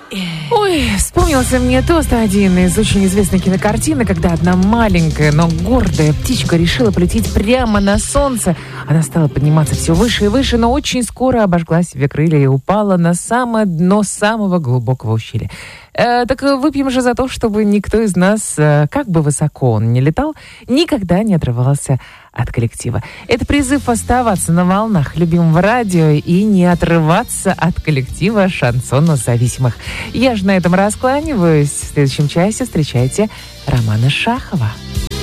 Ой, вспомнился мне тост один из очень известной кинокартины, когда одна маленькая, но гордая птичка решила полететь прямо на солнце. Она стала подниматься все выше и выше, но очень скоро обожгла себе крылья и упала на самое дно самого глубокого ущелья. Так выпьем же за то, чтобы никто из нас, как бы высоко он ни летал, никогда не отрывался от коллектива. Это призыв оставаться на волнах любимого радио и не отрываться от коллектива шансонно-зависимых. Я же на этом раскланиваюсь. В следующем часе встречайте Романа Шахова.